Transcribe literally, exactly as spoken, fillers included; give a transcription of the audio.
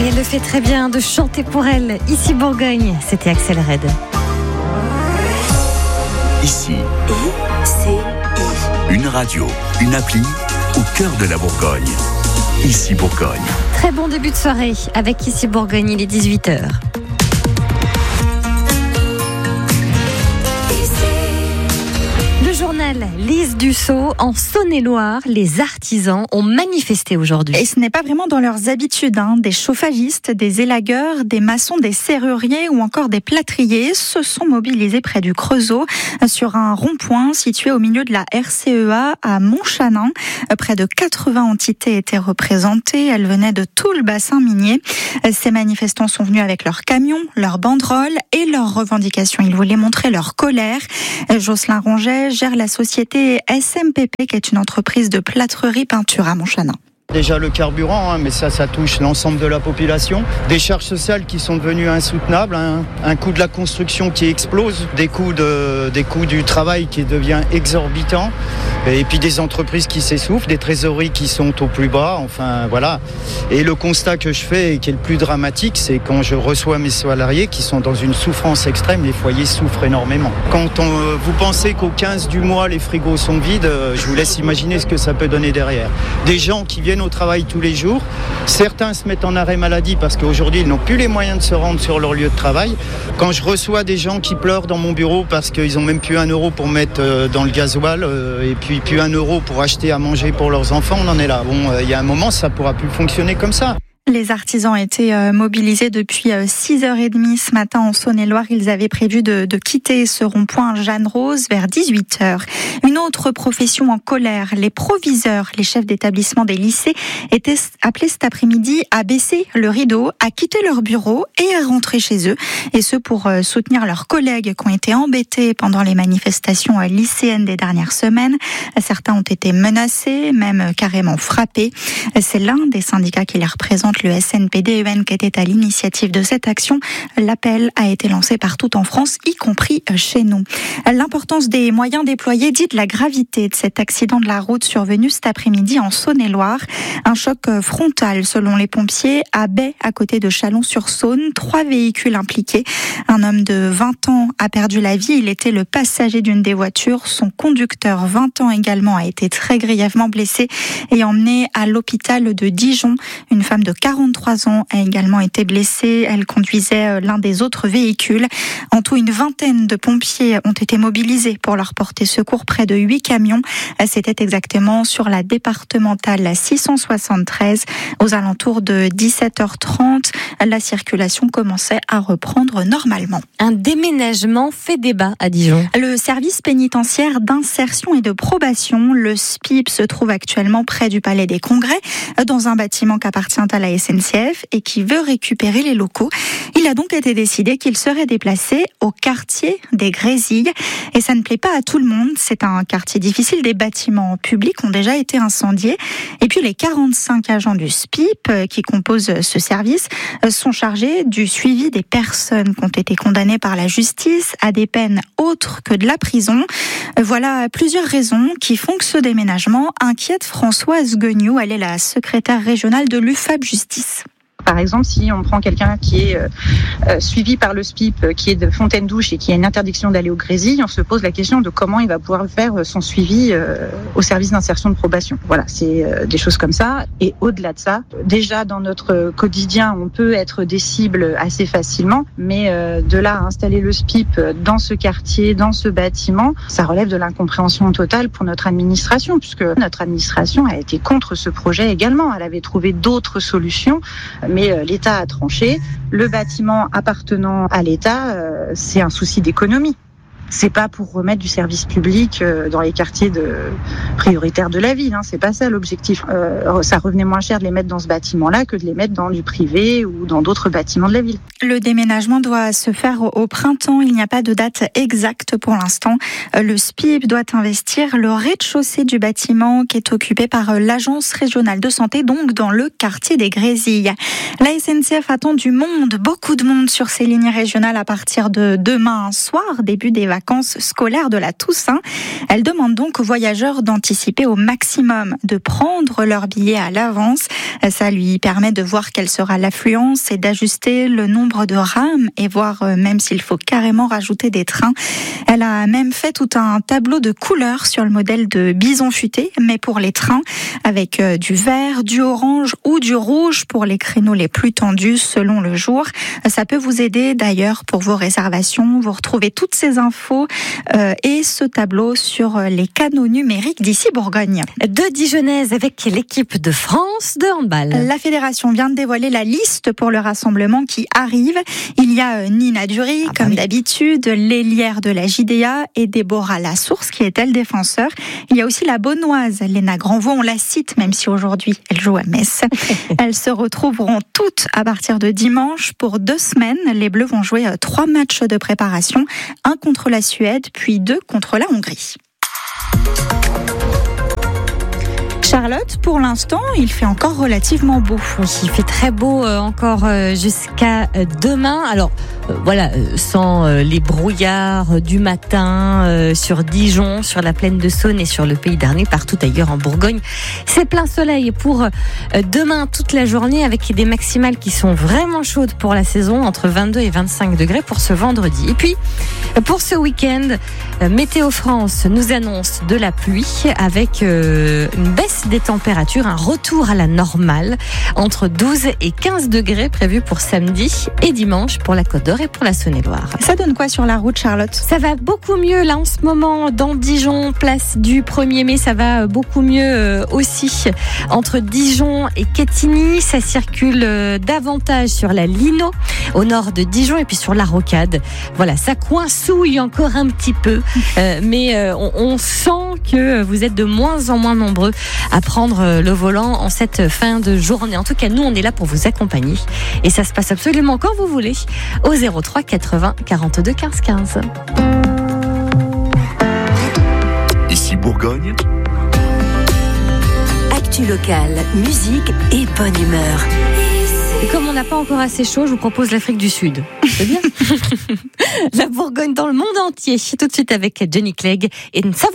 Et elle le fait très bien de chanter pour elle. Ici Bourgogne, c'était Axel Red. Ici, I C I. une radio, une appli au cœur de la Bourgogne. Ici Bourgogne. Très bon début de soirée avec Ici Bourgogne, il est dix-huit heures. Le journal Lise Dussault, en Saône-et-Loire, les artisans ont manifesté aujourd'hui. Et ce n'est pas vraiment dans leurs habitudes, hein. Des chauffagistes, des élagueurs, des maçons, des serruriers ou encore des plâtriers se sont mobilisés près du Creusot sur un rond-point situé au milieu de la R C E A à Montchanin. Près de quatre-vingts entités étaient représentées. Elles venaient de tout le bassin minier. Ces manifestants sont venus avec leurs camions, leurs banderoles et leurs revendications. Ils voulaient montrer leur colère. Jocelyn Ronget gère la société S M P P, qui est une entreprise de plâtrerie peinture à Montchanin. Déjà le carburant, hein, mais ça, ça touche l'ensemble de la population. Des charges sociales qui sont devenues insoutenables, hein. Un coût de la construction qui explose, des coûts, de, des coûts du travail qui devient exorbitant, et puis des entreprises qui s'essoufflent, des trésoreries qui sont au plus bas, enfin voilà. Et le constat que je fais et qui est le plus dramatique, c'est quand je reçois mes salariés qui sont dans une souffrance extrême, les foyers souffrent énormément. Quand on, vous pensez qu'au quinze du mois, les frigos sont vides, je vous laisse imaginer ce que ça peut donner derrière. Des gens qui viennent au travail tous les jours. Certains se mettent en arrêt maladie parce qu'aujourd'hui, ils n'ont plus les moyens de se rendre sur leur lieu de travail. Quand je reçois des gens qui pleurent dans mon bureau parce qu'ils n'ont même plus un euro pour mettre dans le gasoil et puis plus un euro pour acheter à manger pour leurs enfants, on en est là. Bon, il y a un moment, ça ne pourra plus fonctionner comme ça. Les artisans étaient mobilisés depuis six heures trente ce matin en Saône-et-Loire. Ils avaient prévu de, de quitter ce rond-point Jeanne-Rose vers dix-huit heures. Une autre profession en colère, les proviseurs, les chefs d'établissement des lycées, étaient appelés cet après-midi à baisser le rideau, à quitter leur bureau et à rentrer chez eux. Et ce pour soutenir leurs collègues qui ont été embêtés pendant les manifestations lycéennes des dernières semaines. Certains ont été menacés, même carrément frappés. C'est l'un des syndicats qui les représente, le S N P D E N, qui était à l'initiative de cette action. L'appel a été lancé partout en France, y compris chez nous. L'importance des moyens déployés dit de la gravité de cet accident de la route survenu cet après-midi en Saône-et-Loire. Un choc frontal, selon les pompiers, à Baie, à côté de Chalon-sur-Saône. Trois véhicules impliqués. Un homme de vingt ans a perdu la vie. Il était le passager d'une des voitures. Son conducteur, vingt ans également, a été très grièvement blessé et emmené à l'hôpital de Dijon. Une femme de quarante-trois ans a également été blessée. Elle conduisait l'un des autres véhicules. En tout, une vingtaine de pompiers ont été mobilisés pour leur porter secours. Près de huit camions. C'était exactement sur la départementale six cent soixante-treize. Aux alentours de dix-sept heures trente, la circulation commençait à reprendre normalement. Un déménagement fait débat à Dijon. Le service pénitentiaire d'insertion et de probation, le S P I P, se trouve actuellement près du Palais des Congrès, dans un bâtiment qui appartient à la S N C F et qui veut récupérer les locaux. Il a donc été décidé qu'il serait déplacé au quartier des Grésilles. Et ça ne plaît pas à tout le monde. C'est un quartier difficile. Des bâtiments publics ont déjà été incendiés. Et puis les quarante-cinq agents du S P I P qui composent ce service sont chargés du suivi des personnes qui ont été condamnées par la justice à des peines autres que de la prison. Voilà plusieurs raisons qui font que ce déménagement inquiète Françoise Guegnou. Elle est la secrétaire régionale de l'U F A B Justice. Par exemple, si on prend quelqu'un qui est euh, suivi par le S P I P, qui est de Fontaine-Douche et qui a une interdiction d'aller au Grésilles, on se pose la question de comment il va pouvoir faire son suivi euh, au service d'insertion de probation. Voilà, c'est euh, des choses comme ça. Et au-delà de ça, déjà dans notre quotidien, on peut être des cibles assez facilement, mais euh, de là à installer le S P I P dans ce quartier, dans ce bâtiment, ça relève de l'incompréhension totale pour notre administration, puisque notre administration a été contre ce projet également. Elle avait trouvé d'autres solutions, mais l'État a tranché. Le bâtiment appartenant à l'État, euh, c'est un souci d'économie. C'est pas pour remettre du service public euh, dans les quartiers de, prioritaires de la ville, hein, c'est pas ça l'objectif. Euh, ça revenait moins cher de les mettre dans ce bâtiment-là que de les mettre dans du privé ou dans d'autres bâtiments de la ville. Le déménagement doit se faire au, au printemps. Il n'y a pas de date exacte pour l'instant. Euh, le S P I P doit investir le rez-de-chaussée du bâtiment qui est occupé par euh, l'Agence régionale de santé, donc dans le quartier des Grésilles. La S N C F attend du monde, beaucoup de monde sur ces lignes régionales à partir de demain soir, début des vacances. vacances scolaires de la Toussaint. Elle demande donc aux voyageurs d'anticiper au maximum, de prendre leur billet à l'avance. Ça lui permet de voir quelle sera l'affluence et d'ajuster le nombre de rames et voir même s'il faut carrément rajouter des trains. Elle a même fait tout un tableau de couleurs sur le modèle de Bison Futé, mais pour les trains, avec du vert, du orange ou du rouge pour les créneaux les plus tendus selon le jour. Ça peut vous aider d'ailleurs pour vos réservations. Vous retrouvez toutes ces infos euh, et ce tableau sur les canaux numériques d'ici Bourgogne. De Dijonnaise avec l'équipe de France de handball. La fédération vient de dévoiler la liste pour le rassemblement qui arrive. Il y a Nina Dury, ah bah comme oui. d'habitude, l'ailière de la J D A et Déborah Lassource qui est elle défenseur. Il y a aussi la Beaunoise, Léna Granvaux, on la cite même si aujourd'hui elle joue à Metz. Elles se retrouveront toutes à partir de dimanche pour deux semaines. Les Bleus vont jouer trois matchs de préparation, un contre la Suède puis deux contre la Hongrie. Charlotte, pour l'instant, il fait encore relativement beau. Oui, il fait très beau euh, encore euh, jusqu'à euh, demain. Alors, euh, voilà, euh, sans euh, les brouillards du matin euh, sur Dijon, sur la plaine de Saône et sur le Pays d'Arnay, partout ailleurs en Bourgogne. C'est plein soleil pour euh, demain toute la journée avec des maximales qui sont vraiment chaudes pour la saison, entre vingt-deux et vingt-cinq degrés pour ce vendredi. Et puis, pour ce week-end, euh, Météo France nous annonce de la pluie avec euh, une baisse des températures, un retour à la normale entre douze et quinze degrés prévus pour samedi et dimanche pour la Côte d'Or et pour la Saône-et-Loire. Ça donne quoi sur la route, Charlotte ? Ça va beaucoup mieux là en ce moment dans Dijon, place du premier mai, ça va beaucoup mieux aussi entre Dijon et Quetigny. Ça circule davantage sur la Lino au nord de Dijon et puis sur la Rocade. Voilà, ça coinsouille encore un petit peu, euh, mais euh, on, on sent que vous êtes de moins en moins nombreux à prendre le volant en cette fin de journée. En tout cas, nous, on est là pour vous accompagner. Et ça se passe absolument quand vous voulez au zéro trois quatre-vingts quarante-deux quinze quinze. Ici Bourgogne. Actu locale, musique et bonne humeur. Et comme on n'a pas encore assez chaud, je vous propose l'Afrique du Sud. C'est bien. La Bourgogne dans le monde entier. Tout de suite avec Johnny Clegg et Nsavo.